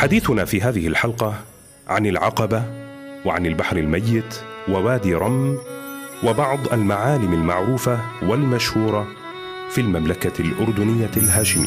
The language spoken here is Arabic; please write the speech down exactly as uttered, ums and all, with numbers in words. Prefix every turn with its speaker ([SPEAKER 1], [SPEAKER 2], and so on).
[SPEAKER 1] حديثنا في هذه الحلقة عن العقبة وعن البحر الميت ووادي رم وبعض المعالم المعروفة والمشهورة في المملكة الأردنية الهاشمية.